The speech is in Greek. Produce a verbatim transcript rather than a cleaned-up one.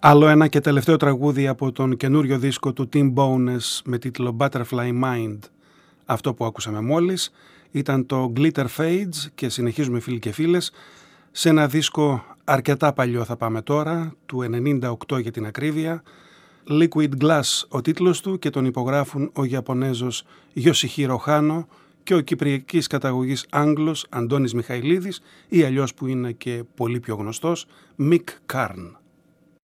Άλλο ένα και τελευταίο τραγούδι από τον καινούριο δίσκο του Tim Bowness με τίτλο Butterfly Mind. Αυτό που άκουσαμε μόλις ήταν το Glitter Fades και συνεχίζουμε φίλοι και φίλες σε ένα δίσκο αρκετά παλιό θα πάμε τώρα, του ενενήντα οκτώ για την ακρίβεια. Liquid Glass ο τίτλος του και τον υπογράφουν ο Ιαπωνέζος Yoshihiro Hano και ο κυπριακής καταγωγής Άγγλος Αντώνης Μιχαηλίδης ή αλλιώς που είναι και πολύ πιο γνωστός Mick Karn.